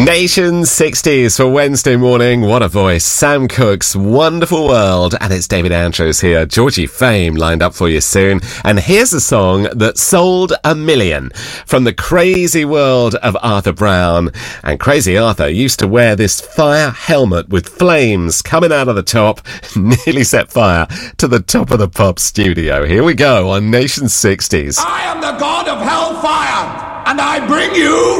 Nation 60s for Wednesday morning. What a voice. Sam Cooke's Wonderful World. And it's David Andrews here. Georgie Fame lined up for you soon. And here's a song that sold 1 million from the crazy world of Arthur Brown. And Crazy Arthur used to wear this fire helmet with flames coming out of the top, nearly set fire to the top of the pop studio. Here we go on Nation 60s. I am the god of hellfire, and I bring you